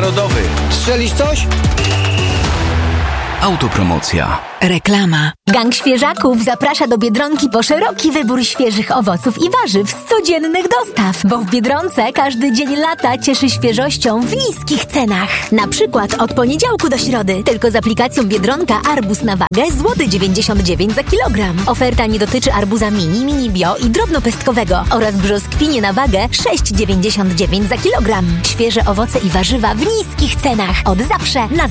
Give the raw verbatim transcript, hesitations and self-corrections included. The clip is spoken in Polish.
narodowy. Strzelisz coś? Autopromocja. Reklama. Gang Świeżaków zaprasza do Biedronki po szeroki wybór świeżych owoców i warzyw z codziennych dostaw, bo w Biedronce każdy dzień lata cieszy świeżością w niskich cenach. Na przykład od poniedziałku do środy tylko z aplikacją Biedronka arbuz na wagę złoty dziewięćdziesiąt dziewięć za kilogram. Oferta nie dotyczy arbuza mini, mini bio i drobnopestkowego oraz brzoskwinie na wagę sześć dziewięćdziesiąt dziewięć za kilogram. Świeże owoce i warzywa w niskich cenach. Od zawsze na